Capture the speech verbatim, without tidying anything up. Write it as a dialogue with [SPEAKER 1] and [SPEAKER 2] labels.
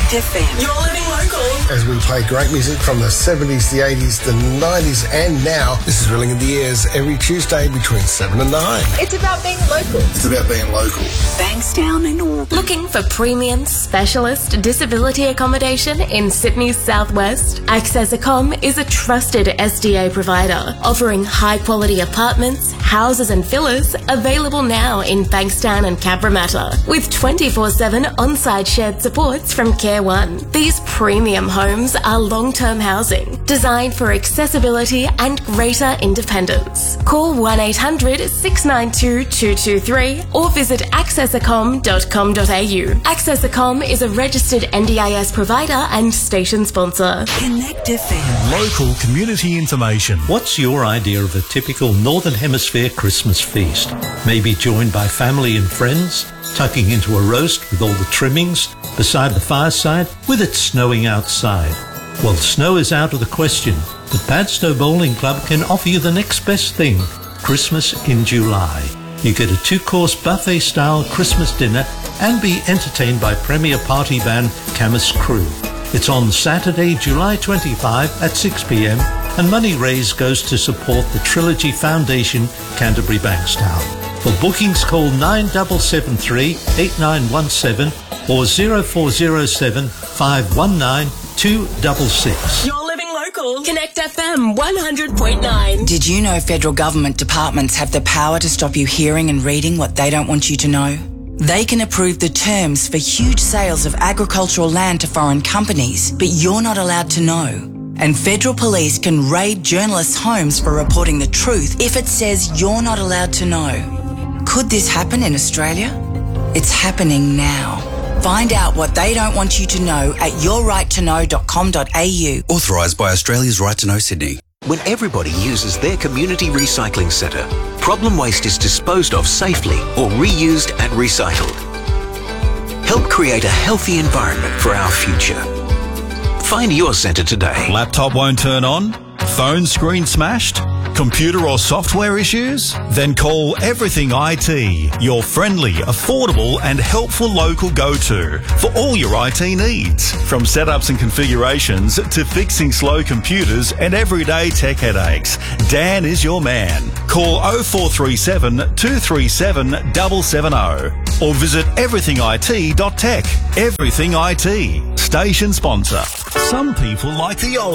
[SPEAKER 1] Connect F M. You're living local.
[SPEAKER 2] As we play great music from the seventies, the eighties, the nineties and now, this is Rilling in the Ears every Tuesday between seven and nine.
[SPEAKER 3] It's about being local.
[SPEAKER 2] It's about being local.
[SPEAKER 1] Bankstown and Auburn.
[SPEAKER 4] Looking for premium specialist disability accommodation in Sydney's southwest? Access Accom is a trusted S D A provider, offering high-quality apartments, houses and villas available now in Bankstown and Cabramatta, with twenty-four seven on-site shared supports from Care One. These premium homes are long-term housing, designed for accessibility and greater independence. Call one eight hundred six nine two two two three or visit access accom dot com dot a u. Access Accom is a registered N D I S provider and station sponsor.
[SPEAKER 1] Connect F M.
[SPEAKER 5] Local community information.
[SPEAKER 6] What's your idea of a typical Northern Hemisphere Christmas feast? Maybe joined by family and friends, tucking into a roast with all the trimmings, beside the fireside, with it snowing outside. Well, snow is out of the question, but Padstow Bowling Club can offer you the next best thing, Christmas in July. You get a two-course buffet-style Christmas dinner and be entertained by premier party band Camus Crew. It's on Saturday, July twenty-fifth at six p m and money raised goes to support the Trilogy Foundation, Canterbury Bankstown. For bookings, call nine seven seven three, eight nine one seven or zero four zero seven, five one nine, two six six.
[SPEAKER 4] You're living local. Connect F M one hundred point nine.
[SPEAKER 7] Did you know federal government departments have the power to stop you hearing and reading what they don't want you to know? They can approve the terms for huge sales of agricultural land to foreign companies, but you're not allowed to know. And federal police can raid journalists' homes for reporting the truth if it says you're not allowed to know. Could this happen in Australia? It's happening now. Find out what they don't want you to know at your right to know dot com dot a u.
[SPEAKER 8] Authorised by Australia's Right to Know Sydney.
[SPEAKER 9] When everybody uses their community recycling centre, problem waste is disposed of safely or reused and recycled. Help create a healthy environment for our future. Find your centre today.
[SPEAKER 5] Laptop won't turn on? Phone screen smashed? Computer or software issues? Then call Everything I T, your friendly, affordable and helpful local go-to for all your I T needs. From setups and configurations to fixing slow computers and everyday tech headaches, Dan is your man. Call oh four three seven, two three seven, seven seven oh or visit everything I T dot tech. Everything I T, station sponsor. Some people like the old